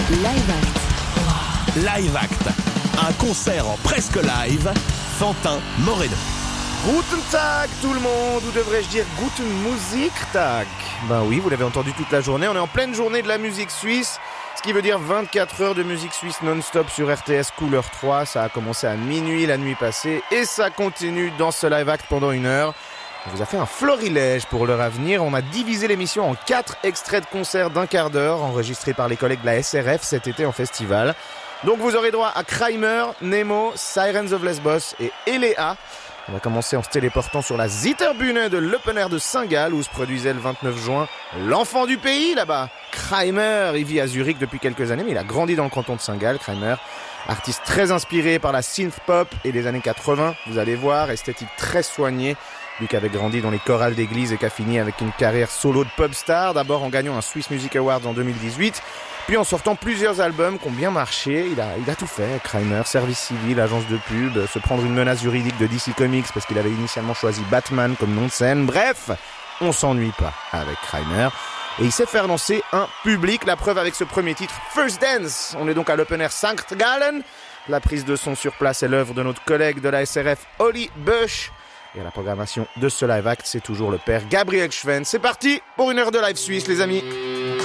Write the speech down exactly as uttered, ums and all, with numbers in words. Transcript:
Live Act. Live Act, un concert en presque live, Fantin Moreno. Guten Tag tout le monde, ou devrais-je dire Guten Musiktag. Ben oui, vous l'avez entendu toute la journée, on est en pleine journée de la musique suisse, ce qui veut dire vingt-quatre heures de musique suisse non-stop sur R T S Couleur trois. Ça a commencé à minuit la nuit passée et ça continue dans ce live act pendant une heure. On vous a fait un florilège pour l'heure à venir. On a divisé l'émission en quatre extraits de concerts d'un quart d'heure enregistrés par les collègues de la S R F cet été en festival. Donc vous aurez droit à Kramer, Nemo, Sirens of Lesbos et Elea. On va commencer en se téléportant sur la Zitterbühne de l'Open Air de Saint-Gall où se produisait le vingt-neuf juin l'enfant du pays là-bas. Kramer, il vit à Zurich depuis quelques années mais il a grandi dans le canton de Saint-Gall. Kramer, artiste très inspiré par la synth-pop et des années quatre-vingts, vous allez voir, esthétique très soignée. Lui qui avait grandi dans les chorales d'église et qui a fini avec une carrière solo de pop star, d'abord en gagnant un Swiss Music Awards en deux mille dix-huit, puis en sortant plusieurs albums qui ont bien marché. Il a, il a tout fait, Kramer, service civil, agence de pub, se prendre une menace juridique de D C Comics parce qu'il avait initialement choisi Batman comme nom de scène. Bref, on s'ennuie pas avec Kramer. Et il sait faire lancer un public, la preuve avec ce premier titre, First Dance. On est donc à l'Open Air Sankt Gallen. La prise de son sur place est l'œuvre de notre collègue de la S R F, Olly Bush. Et à la programmation de ce live act, c'est toujours le père Gabriel Schwen. C'est parti pour une heure de live suisse, les amis.